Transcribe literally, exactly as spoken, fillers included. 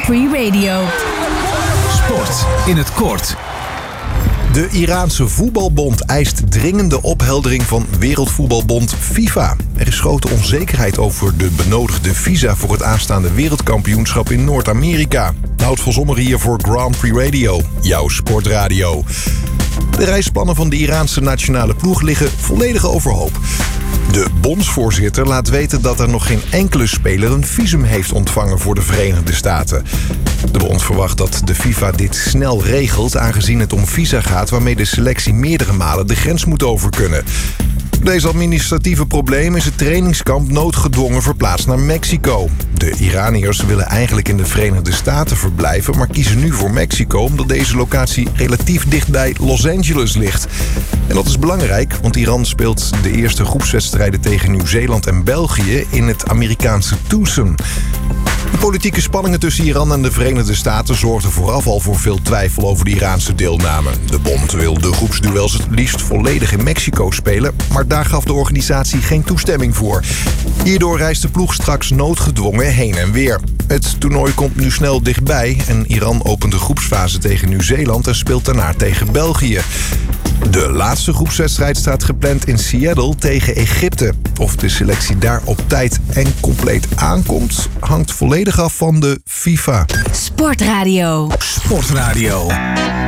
Free Radio. Sport in het kort. De Iraanse voetbalbond eist dringende opheldering van Wereldvoetbalbond FIFA. Er is grote onzekerheid over de benodigde visa voor het aanstaande wereldkampioenschap in Noord-Amerika. Nout van Sommer hier voor Grand Prix Radio, jouw sportradio. De reisplannen van de Iraanse nationale ploeg liggen volledig overhoop. De bondsvoorzitter laat weten dat er nog geen enkele speler een visum heeft ontvangen voor de Verenigde Staten. De bond verwacht dat de FIFA dit snel regelt, aangezien het om visa gaat waarmee de selectie meerdere malen de grens moet over kunnen. Door deze administratieve probleem is het trainingskamp noodgedwongen verplaatst naar Mexico. De Iraniërs willen eigenlijk in de Verenigde Staten verblijven, maar kiezen nu voor Mexico omdat deze locatie relatief dicht bij Los Angeles ligt. En dat is belangrijk, want Iran speelt de eerste groepswedstrijden tegen Nieuw-Zeeland en België in het Amerikaanse Tucson. De politieke spanningen tussen Iran en de Verenigde Staten zorgden vooraf al voor veel twijfel over de Iraanse deelname. De bond wil de groepsduels het liefst volledig in Mexico spelen, maar daar gaf de organisatie geen toestemming voor. Hierdoor reist de ploeg straks noodgedwongen heen en weer. Het toernooi komt nu snel dichtbij en Iran opent de groepsfase tegen Nieuw-Zeeland en speelt daarna tegen België. De laatste groepswedstrijd staat gepland in Seattle tegen Egypte. Of de selectie daar op tijd en compleet aankomt, hangt volledig af van de FIFA. Sportradio. Sportradio.